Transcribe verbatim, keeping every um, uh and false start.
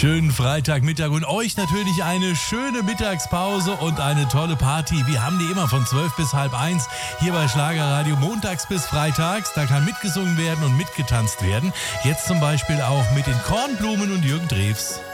Schönen Freitagmittag und euch natürlich eine schöne Mittagspause und eine tolle Party. Wir haben die immer von zwölf bis halb eins hier bei Schlagerradio montags bis freitags. Da kann mitgesungen werden und mitgetanzt werden. Jetzt zum Beispiel auch mit den Kornblumen und Jürgen Drews.